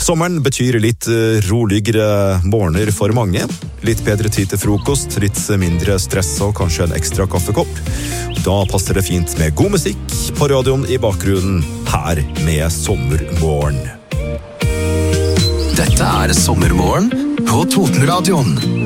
Sommeren betyr litt roligere morgener for mange. Litt bedre tid til frokost, litt mindre stress og kanskje en ekstra kaffekopp. Da passer det fint med god musikk på radioen i bakgrunnen, her med Sommermorgen. Dette Sommermorgen på Totenradioen.